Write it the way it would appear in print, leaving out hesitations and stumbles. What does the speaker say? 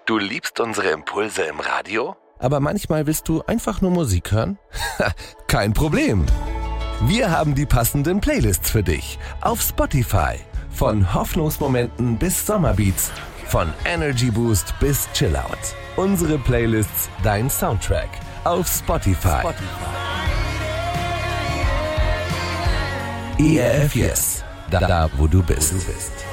Du liebst unsere Impulse im Radio? Aber manchmal willst du einfach nur Musik hören? Kein Problem. Wir haben die passenden Playlists für dich auf Spotify. Von Hoffnungsmomenten bis Sommerbeats, von Energy Boost bis Chillout. Unsere Playlists, dein Soundtrack auf Spotify. ERF Yes, da wo du bist.